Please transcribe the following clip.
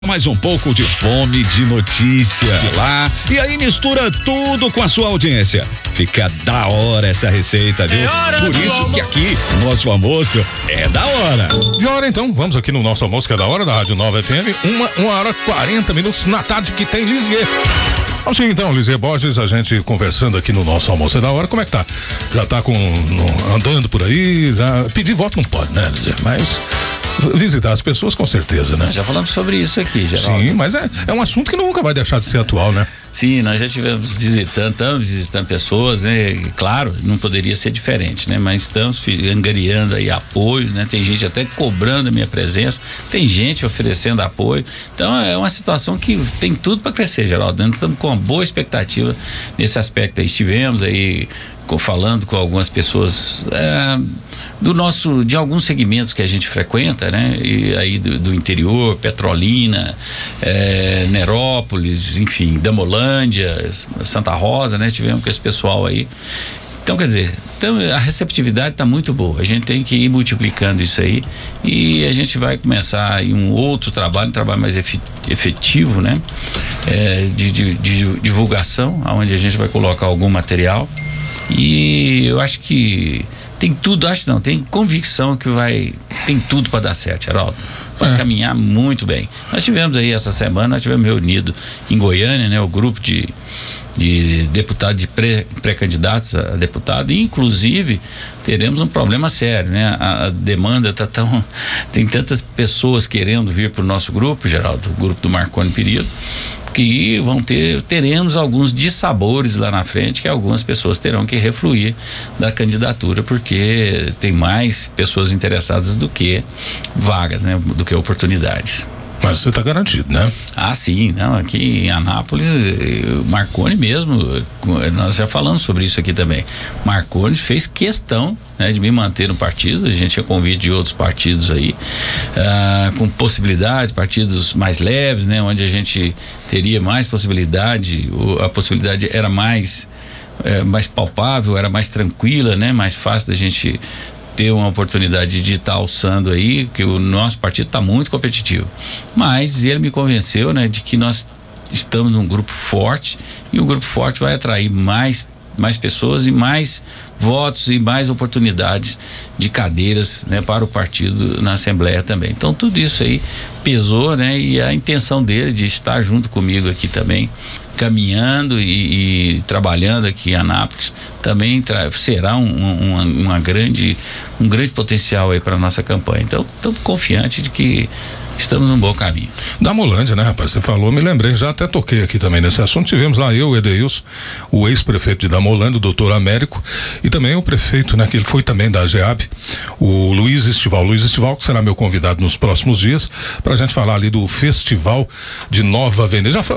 Mais um pouco de fome de notícia lá, e aí mistura tudo com a sua audiência. Fica da hora essa receita, viu? Por isso que aqui o nosso almoço é da hora. De hora então, vamos aqui no nosso almoço que é da hora da Rádio Nova FM, uma hora 40 minutos na tarde que tem Lisier. Vamos seguir então, Lisier Borges, a gente conversando aqui no nosso almoço é da hora. Como é que tá? Já tá andando por aí? Já pedir voto não pode, né, Lisier? Mas visitar as pessoas com certeza, né? Já falamos sobre isso aqui, Geraldo. Sim, mas é um assunto que nunca vai deixar de ser atual, né? Sim, nós já estamos visitando pessoas, né? Claro, não poderia ser diferente, né? Mas estamos angariando aí apoio, né? Tem gente até cobrando a minha presença, tem gente oferecendo apoio. Então é uma situação que tem tudo para crescer, Geraldo. Nós estamos com uma boa expectativa nesse aspecto aí. Estivemos aí falando com algumas pessoas de alguns segmentos que a gente frequenta, né? E aí do interior, Petrolina, Nerópolis, enfim, Damolândia, Santa Rosa, né? Tivemos com esse pessoal aí. Então, quer dizer, a receptividade está muito boa. A gente tem que ir multiplicando isso aí e a gente vai começar aí um outro trabalho, um trabalho mais efetivo, né? De divulgação, onde a gente vai colocar algum material. E eu acho que tem tudo, tem convicção que tem tudo para dar certo, Geraldo. Vai caminhar muito bem. Nós tivemos aí essa semana, nós tivemos reunido em Goiânia, né? O grupo de deputados, de pré-candidatos a deputado, e inclusive teremos um problema sério, né? A demanda tem tantas pessoas querendo vir para o nosso grupo, Geraldo, o grupo do Marconi Perillo, que teremos alguns dissabores lá na frente, que algumas pessoas terão que refluir da candidatura, porque tem mais pessoas interessadas do que vagas, né? Do que oportunidades. Mas você está garantido, né? Ah, sim, não, aqui em Anápolis, Marconi mesmo, nós já falamos sobre isso aqui também. Marconi fez questão, né, de me manter no partido. A gente tinha convite de outros partidos aí, com possibilidades, partidos mais leves, né, onde a gente teria mais possibilidade, a possibilidade era mais palpável, era mais tranquila, né, mais fácil da gente ter uma oportunidade de estar alçando aí, que o nosso partido está muito competitivo. Mas ele me convenceu, né, de que nós estamos num grupo forte, e o grupo forte vai atrair mais pessoas e mais votos e mais oportunidades de cadeiras, né, para o partido na Assembleia também. Então tudo isso aí pesou, né, e a intenção dele de estar junto comigo aqui também, caminhando e trabalhando aqui em Anápolis, também será um grande potencial aí para nossa campanha. Então estamos confiantes de que estamos num bom caminho. Damolândia, né, rapaz? Você falou, me lembrei, já até toquei aqui também nesse assunto. Tivemos lá eu, o Edeilson, o ex-prefeito de Damolândia, o doutor Américo, e também o prefeito, né, que ele foi também da GEAB, o Luiz Estival, que será meu convidado nos próximos dias, pra gente falar ali do Festival de Nova Veneza.